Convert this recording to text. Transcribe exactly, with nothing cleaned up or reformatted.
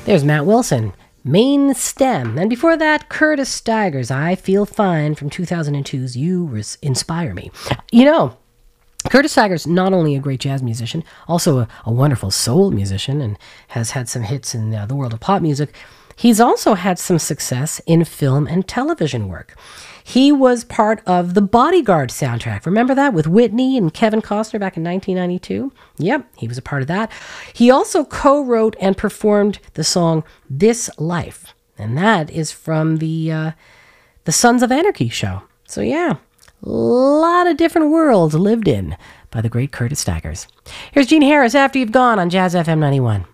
There's Matt Wilson, Main Stem. And before that, Curtis Stigers, I Feel Fine from two thousand two's You Res- Inspire Me. You know, Curtis Stigers, not only a great jazz musician, also a, a wonderful soul musician and has had some hits in uh, the world of pop music. He's also had some success in film and television work. He was part of the Bodyguard soundtrack. Remember that with Whitney and Kevin Costner back in nineteen ninety-two? Yep, he was a part of that. He also co-wrote and performed the song This Life. And that is from the uh, the Sons of Anarchy show. So yeah, a lot of different worlds lived in by the great Curtis Stigers. Here's Gene Harris, After You've Gone on Jazz F M ninety-one.